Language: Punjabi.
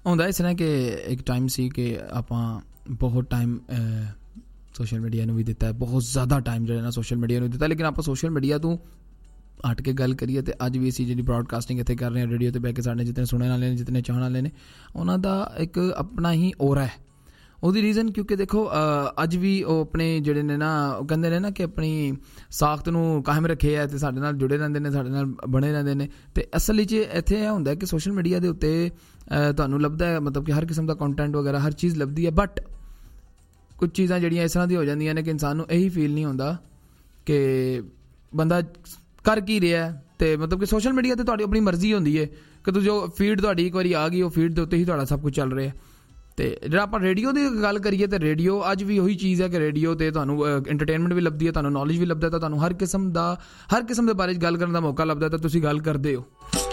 ਹੁੰਦਾ ਇਸ ਤਰ੍ਹਾਂ ਕਿ ਇੱਕ ਟਾਈਮ ਸੀ ਕਿ ਆਪਾਂ ਬਹੁਤ ਟਾਈਮ ਸੋਸ਼ਲ ਮੀਡੀਆ ਨੂੰ ਵੀ ਦਿੱਤਾ, ਬਹੁਤ ਜ਼ਿਆਦਾ ਟਾਈਮ ਜਿਹੜਾ ਨਾ ਸੋਸ਼ਲ ਮੀਡੀਆ ਨੂੰ ਦਿੱਤਾ, ਲੇਕਿਨ ਆਪਾਂ ਸੋਸ਼ਲ ਮੀਡੀਆ ਤੋਂ ਹਟ ਕੇ ਗੱਲ ਕਰੀਏ ਤਾਂ ਅੱਜ ਵੀ ਅਸੀਂ ਜਿਹੜੀ ਬਰੋਡਕਾਸਟਿੰਗ ਇੱਥੇ ਕਰ ਰਹੇ ਹਾਂ ਰੇਡੀਓ 'ਤੇ ਬਹਿ ਕੇ, ਸਾਡੇ ਜਿਤਨੇ ਸੁਣਨ ਵਾਲੇ ਨੇ, ਜਿਤਨੇ ਚਾਹਣ ਵਾਲੇ ਨੇ, ਉਹਨਾਂ ਦਾ ਇੱਕ ਆਪਣਾ ਹੀ ਔਰਾ ਹੈ। ਉਹਦੀ ਰੀਜ਼ਨ ਕਿਉਂਕਿ ਦੇਖੋ ਅੱਜ ਵੀ ਉਹ ਆਪਣੇ ਜਿਹੜੇ ਨੇ ਨਾ, ਉਹ ਕਹਿੰਦੇ ਨੇ ਨਾ ਕਿ ਆਪਣੀ ਸਾਖਤ ਨੂੰ ਕਾਇਮ ਰੱਖੇ ਹੈ ਅਤੇ ਸਾਡੇ ਨਾਲ ਜੁੜੇ ਰਹਿੰਦੇ ਨੇ, ਸਾਡੇ ਨਾਲ ਬਣੇ ਰਹਿੰਦੇ ਨੇ। ਅਤੇ ਅਸਲ ਵਿੱਚ ਇੱਥੇ ਇਹ ਹੁੰਦਾ ਕਿ ਸੋਸ਼ਲ ਮੀਡੀਆ ਦੇ ਉੱਤੇ ਤੁਹਾਨੂੰ ਲੱਭਦਾ ਹੈ ਮਤਲਬ ਕਿ ਹਰ ਕਿਸਮ ਦਾ ਕੰਟੈਂਟ ਵਗੈਰਾ ਹਰ ਚੀਜ਼ ਲੱਭਦੀ ਹੈ, ਬਟ ਕੁਝ ਚੀਜ਼ਾਂ ਜਿਹੜੀਆਂ ਇਸ ਤਰ੍ਹਾਂ ਦੀਆਂ ਹੋ ਜਾਂਦੀਆਂ ਨੇ ਕਿ ਇਨਸਾਨ ਨੂੰ ਇਹੀ ਫੀਲ ਨਹੀਂ ਹੁੰਦਾ ਕਿ ਬੰਦਾ ਕਰ ਕੀ ਰਿਹਾ। ਅਤੇ ਮਤਲਬ ਕਿ ਸੋਸ਼ਲ ਮੀਡੀਆ 'ਤੇ ਤੁਹਾਡੀ ਆਪਣੀ ਮਰਜ਼ੀ ਹੁੰਦੀ ਹੈ ਕਿ ਤੁਸੀਂ ਜੋ ਫੀਡ ਤੁਹਾਡੀ ਇੱਕ ਵਾਰੀ ਆ ਗਈ, ਉਹ ਫੀਡ ਦੇ ਉੱਤੇ ਹੀ ਤੁਹਾਡਾ ਸਭ ਕੁਝ ਚੱਲ ਰਿਹਾ। ਅਤੇ ਜਿਹੜਾ ਆਪਾਂ ਰੇਡੀਓ ਦੀ ਗੱਲ ਕਰੀਏ ਤਾਂ ਰੇਡੀਓ ਅੱਜ ਵੀ ਉਹੀ ਚੀਜ਼ ਹੈ ਕਿ ਰੇਡੀਓ 'ਤੇ ਤੁਹਾਨੂੰ ਐਂਟਰਟੇਨਮੈਂਟ ਵੀ ਲੱਭਦੀ ਹੈ, ਤੁਹਾਨੂੰ ਨੌਲੇਜ ਵੀ ਲੱਭਦਾ, ਤਾਂ ਤੁਹਾਨੂੰ ਹਰ ਕਿਸਮ ਦੇ ਬਾਰੇ ਗੱਲ ਕਰਨ ਦਾ ਮੌਕਾ ਲੱਭਦਾ, ਤਾਂ ਤੁਸੀਂ ਗੱਲ ਕਰਦੇ ਹੋ।